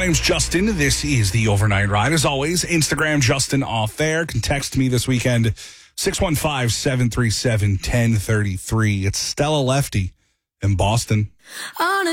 name's Justin. This is the Overnight Ride. As always, Instagram Justin Off Air. Can text me this weekend, 615-737-1033. It's Stella Lefty in Boston.